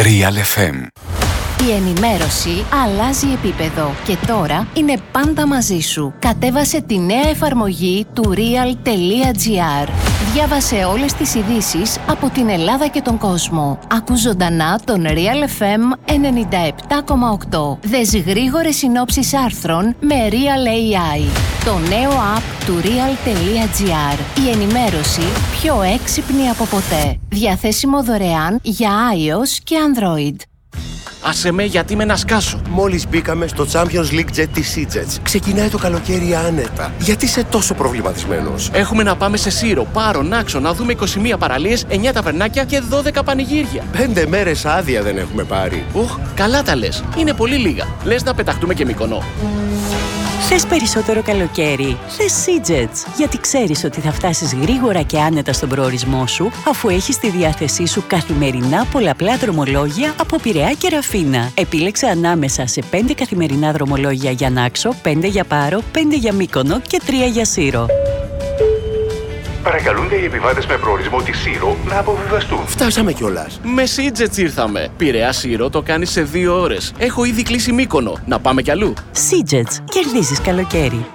Real FM. Η ενημέρωση αλλάζει επίπεδο και τώρα είναι πάντα μαζί σου. Κατέβασε τη νέα εφαρμογή του real.gr. Διάβασε όλες τις ειδήσεις από την Ελλάδα και τον κόσμο. Ακού ζωντανά τον Real FM 97,8. Δες γρήγορες συνόψεις άρθρων με Real AI. Το νέο app του real.gr. Η ενημέρωση πιο έξυπνη από ποτέ. Διαθέσιμο δωρεάν για iOS και Android. Άσε με, γιατί με να σκάσω. Μόλις μπήκαμε στο Champions League Jet της Seajets. Ξεκινάει το καλοκαίρι άνετα. Γιατί είσαι τόσο προβληματισμένος? Έχουμε να πάμε σε Σύρο, Πάρο, Νάξο, να δούμε 21 παραλίες, 9 ταβερνάκια και 12 πανηγύρια. 5 μέρες άδεια δεν έχουμε πάρει. Καλά τα λες. Είναι πολύ λίγα. Λες να πεταχτούμε και Μύκονο. Θες περισσότερο καλοκαίρι? Θες Seajets, γιατί ξέρεις ότι θα φτάσεις γρήγορα και άνετα στον προορισμό σου, αφού έχεις στη διάθεσή σου καθημερινά πολλαπλά δρομολόγια από Πειραιά και Ραφίνα. Επίλεξε ανάμεσα σε 5 καθημερινά δρομολόγια για Νάξο, 5 για Πάρο, 5 για Μύκονο και 3 για Σύρο. Παρακαλούνται οι επιβάτες με προορισμό τη Σύρο να αποβιβαστούν. Φτάσαμε κιόλας. Με Seajets ήρθαμε. Πειραιά Σύρο το κάνει σε 2 ώρες. Έχω ήδη κλείσει Μύκονο. Να πάμε κι αλλού. Seajets, κερδίζεις καλοκαίρι.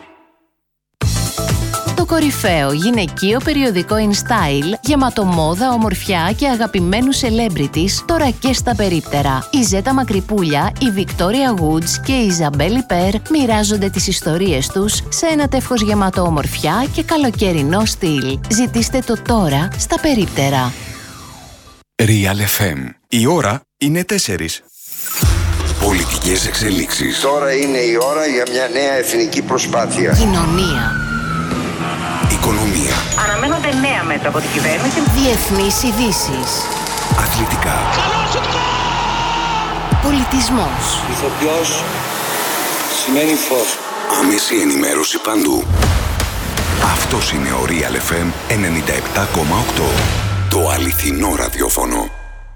Το κορυφαίο γυναικείο περιοδικό InStyle, γεμάτο μόδα, ομορφιά και αγαπημένους celebrities, τώρα και στα περίπτερα. Η Ζέτα Μακρυπούλια, η Victoria Woods και η Ιζαμπέλη Περ μοιράζονται τις ιστορίες τους σε ένα τεύχος γεμάτο ομορφιά και καλοκαιρινό στυλ. Ζητήστε το τώρα στα περίπτερα. Real FM. Η ώρα είναι 4. Πολιτικές εξελίξεις. Τώρα είναι η ώρα για μια νέα εθνική προσπάθεια. Κοινωνία. Οικονομία. Αναμένονται νέα μέτρα από την κυβέρνηση. Διεθνείς ειδήσεις. Αθλητικά. Πολιτισμός. Ηθοποιός σημαίνει φως. Άμεση ενημέρωση παντού. Αυτός είναι ο Real FM 97,8. Το αληθινό ραδιόφωνο.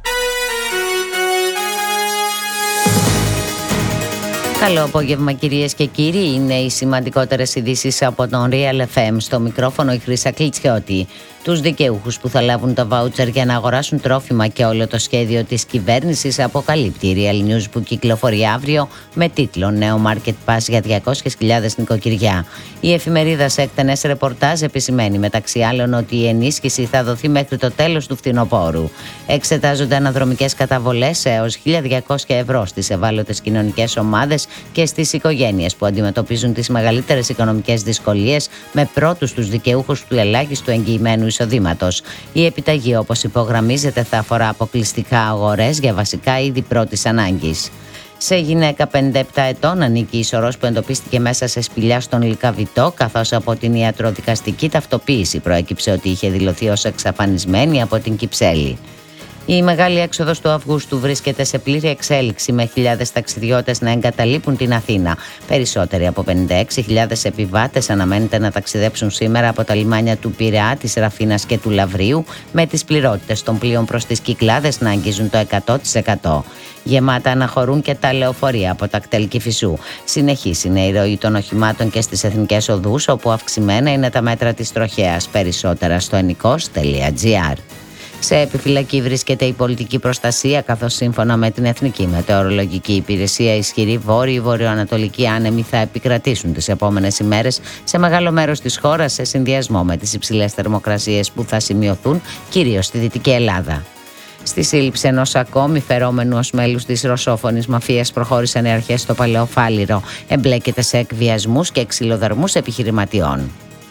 Καλό απόγευμα κυρίες και κύριοι, είναι οι σημαντικότερες ειδήσεις από τον Real FM. Στο μικρόφωνο η Χρύσα Κλιτσιώτη. Τους δικαιούχους που θα λάβουν τα βάουτσερ για να αγοράσουν τρόφιμα και όλο το σχέδιο της κυβέρνησης αποκαλύπτει η Real News που κυκλοφορεί αύριο με τίτλο «Νέο Market Pass για 200.000 νοικοκυριά». Η εφημερίδα σε εκτενές ρεπορτάζ επισημαίνει μεταξύ άλλων ότι η ενίσχυση θα δοθεί μέχρι το τέλος του φθινοπόρου. Εξετάζονται αναδρομικές καταβολές έως 1.200 ευρώ στις ευάλωτες κοινωνικές ομάδες και στις οικογένειες που αντιμετωπίζουν τις μεγαλύτερες οικονομικές δυσκολίες, με πρώτους τους δικαιούχους του ελάχιστου εγγυημένου εισοδήματος. Η επιταγή, όπως υπογραμμίζεται, θα αφορά αποκλειστικά αγορές για βασικά είδη πρώτης ανάγκης. Σε γυναίκα 57 ετών ανήκει η σωρός που εντοπίστηκε μέσα σε σπηλιά στον Λυκαβητό, καθώς από την ιατροδικαστική ταυτοποίηση προέκυψε ότι είχε δηλωθεί ως εξαφανισμένη από την Κυψέλη. Η μεγάλη έξοδος του Αυγούστου βρίσκεται σε πλήρη εξέλιξη, με χιλιάδες ταξιδιώτες να εγκαταλείπουν την Αθήνα. Περισσότεροι από 56.000 επιβάτες αναμένεται να ταξιδέψουν σήμερα από τα λιμάνια του Πειραιά, της Ραφίνας και του Λαβρίου, με τις πληρότητες των πλοίων προς τις Κυκλάδες να αγγίζουν το 100%. Γεμάτα αναχωρούν και τα λεωφορεία από τα κτέλ Κηφισού. Συνεχής είναι η ροή των οχημάτων και στις εθνικές οδούς, όπου αυξημένα είναι τα μέτρα της τροχέας. Περισσότερα στο ennikos.gr. Σε επιφυλακή βρίσκεται η πολιτική προστασία, καθώς σύμφωνα με την Εθνική Μετεωρολογική Υπηρεσία ισχυροί βόρειο-βορειοανατολικοί άνεμοι θα επικρατήσουν τις επόμενες ημέρες σε μεγάλο μέρος της χώρας, σε συνδυασμό με τις υψηλές θερμοκρασίες που θα σημειωθούν κυρίως στη Δυτική Ελλάδα. Στη σύλληψη ενός ακόμη φερόμενου ως μέλους της ρωσόφωνης μαφίας προχώρησαν οι αρχές στο Παλαιό Φάληρο. Εμπλέκεται σε εκβιασμούς και ξυλοδαρμούς επιχειρηματιών.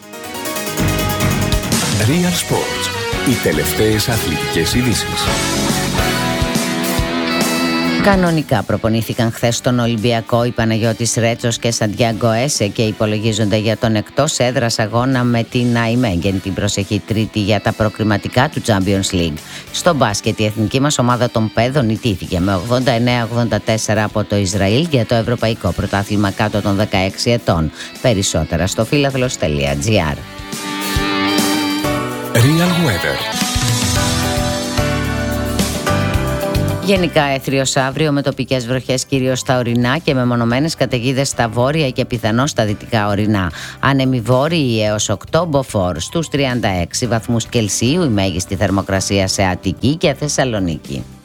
Real Sports. Οι τελευταίες αθλητικές ειδήσεις. Κανονικά προπονήθηκαν χθες στον Ολυμπιακό οι Παναγιώτης Ρέτσος και Σαντιάγκο Έσε και υπολογίζονται για τον εκτός έδρας αγώνα με την Αϊμέγεν την προσεχή Τρίτη για τα προκριματικά του Champions League. Στο μπάσκετ η εθνική μας ομάδα των παιδών ιτήθηκε με 89-84 από το Ισραήλ για το Ευρωπαϊκό Πρωτάθλημα κάτω των 16 ετών. Περισσότερα στο φίλαθλος.gr. Real Weather. Γενικά έθριος αύριο με τοπικές βροχές κυρίως στα ορεινά και μεμονωμένες καταιγίδες στα βόρεια και πιθανώς στα δυτικά ορεινά. Άνεμοι βόρειοι έως 8 μποφόρ, στους 36 βαθμούς Κελσίου η μέγιστη θερμοκρασία σε Αττική και Θεσσαλονίκη.